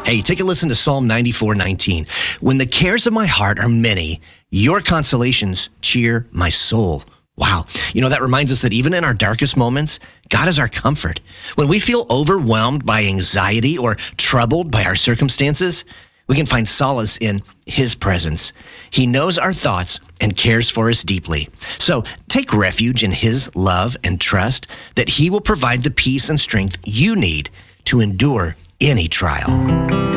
Hey, take a listen to Psalm 94:19. When the cares of my heart are many, your consolations cheer my soul. Wow. That reminds us that even in our darkest moments, God is our comfort. When we feel overwhelmed by anxiety or troubled by our circumstances, we can find solace in His presence. He knows our thoughts and cares for us deeply. So take refuge in His love and trust that He will provide the peace and strength you need to endure any trial.